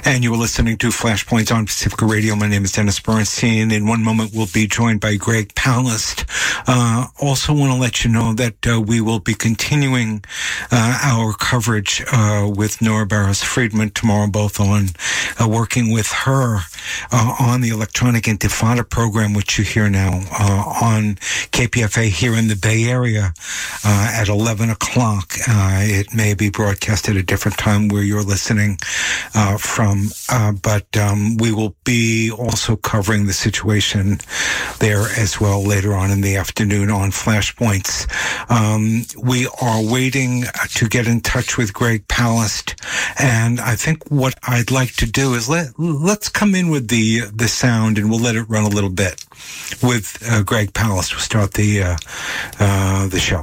And you were listening to Flashpoints on Pacifica Radio. My name is Dennis Bernstein. In one moment, we'll be joined by Greg Palast. Also want to let you know that we will be continuing our coverage with Nora Barros-Friedman tomorrow, both on working with her on the Electronic Intifada program, which you hear now on KPFA here in the Bay Area at 11 o'clock. It may be broadcast at a different time where you're listening from, but we will be also covering the situation there as well later on in the afternoon on Flashpoints. We are waiting to get in touch with Greg Palast, and I think what I'd like to do is let's come in with the sound, and we'll let it run a little bit with Greg Palast. We'll start the show.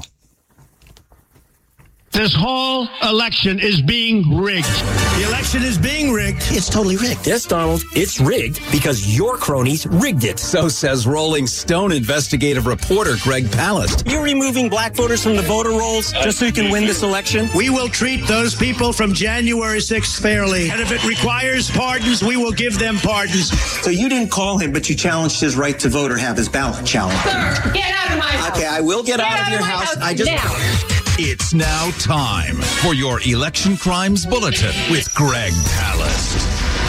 This whole election is being rigged. The election is being rigged. It's totally rigged. Yes, Donald, it's rigged because your cronies rigged it. So says Rolling Stone investigative reporter Greg Palast. You're removing black voters from the voter rolls just so you can win this election? We will treat those people from January 6th fairly. And if it requires pardons, we will give them pardons. So you didn't call him, but you challenged his right to vote or have his ballot challenged. Sir, get out of my house. Okay, I will get out of your house. It's now time for your Election Crimes Bulletin with Greg Palast.